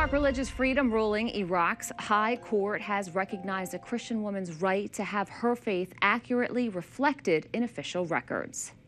landmark religious freedom ruling, Iraq's high court has recognized a Christian woman's right to have her faith accurately reflected in official records.